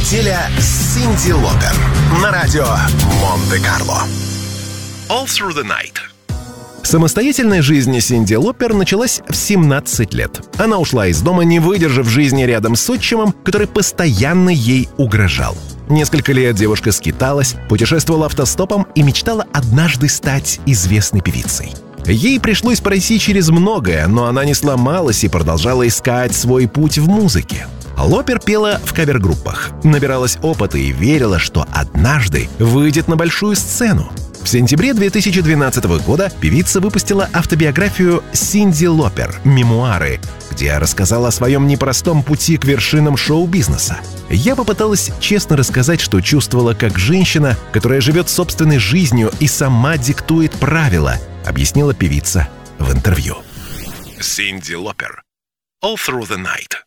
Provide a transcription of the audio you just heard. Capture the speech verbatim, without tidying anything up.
Неделя с Синди Лопер на радио Монте-Карло. All Through the Night. Самостоятельная жизнь Синди Лопер началась в семнадцать лет. Она ушла из дома, не выдержав жизни рядом с отчимом, который постоянно ей угрожал. Несколько лет девушка скиталась, путешествовала автостопом и мечтала однажды стать известной певицей. Ей пришлось пройти через многое, но она не сломалась и продолжала искать свой путь в музыке. Лопер пела в кавер-группах, набиралась опыта и верила, что однажды выйдет на большую сцену. В сентябре две тысячи двенадцатого года певица выпустила автобиографию «Синди Лопер. Мемуары», где рассказала о своем непростом пути к вершинам шоу-бизнеса. «Я попыталась честно рассказать, что чувствовала как женщина, которая живет собственной жизнью и сама диктует правила», объяснила певица в интервью. Синди Лопер. All Through the Night.